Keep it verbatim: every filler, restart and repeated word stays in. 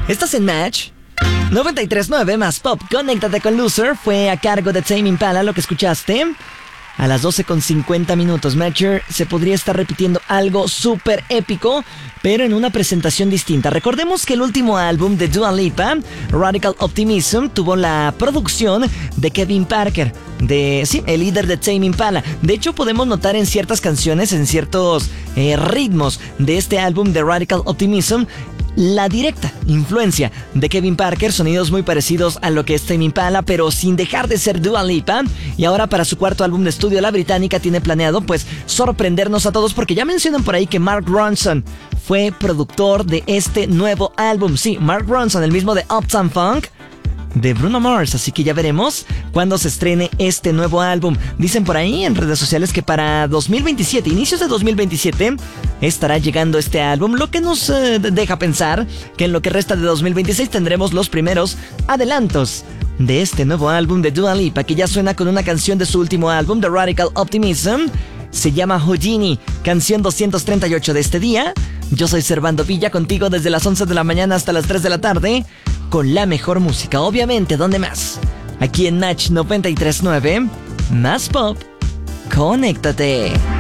Estás en Match noventa y tres punto nueve más Pop. Conéctate con Loser. Fue a cargo de Tame Impala lo que escuchaste. A las doce con cincuenta minutos, Matcher se podría estar repitiendo algo súper épico, pero en una presentación distinta. Recordemos que el último álbum de Dua Lipa, Radical Optimism, tuvo la producción de Kevin Parker, de sí, el líder de Tame Impala. De hecho, podemos notar en ciertas canciones, en ciertos eh, ritmos de este álbum de Radical Optimism, la directa influencia de Kevin Parker, sonidos muy parecidos a lo que es Tame Impala, pero sin dejar de ser Dua Lipa. Y ahora para su cuarto álbum de estudio, la británica tiene planeado pues sorprendernos a todos, porque ya mencionan por ahí que Mark Ronson fue productor de este nuevo álbum. Sí, Mark Ronson, el mismo de Uptown Funk de Bruno Mars, así que ya veremos cuándo se estrene este nuevo álbum. Dicen por ahí en redes sociales que para dos mil veintisiete, inicios de dos mil veintisiete, estará llegando este álbum, lo que nos eh, deja pensar que en lo que resta de dos mil veintiséis tendremos los primeros adelantos de este nuevo álbum de Dua Lipa, que ya suena con una canción de su último álbum, The Radical Optimism. Se llama Houdini, canción doscientos treinta y ocho de este día. Yo soy Servando Villa, contigo desde las once de la mañana hasta las tres de la tarde, con la mejor música, obviamente. ¿Dónde más? Aquí en Match noventa y tres punto nueve, más Pop. Conéctate.